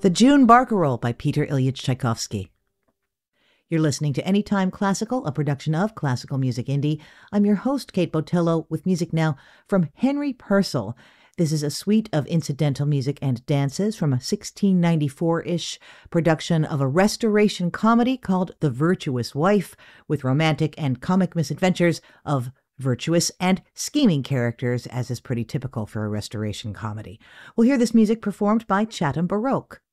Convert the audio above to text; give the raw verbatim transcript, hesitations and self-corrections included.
The June Barcarolle by Peter Ilyich Tchaikovsky. You're listening to Anytime Classical, a production of Classical Music Indie. I'm your host, Kate Botello, with music now from Henry Purcell. This is a suite of incidental music and dances from a sixteen ninety-four-ish production of a restoration comedy called The Virtuous Wife, with romantic and comic misadventures of virtuous and scheming characters, as is pretty typical for a restoration comedy. We'll hear this music performed by Chatham Baroque.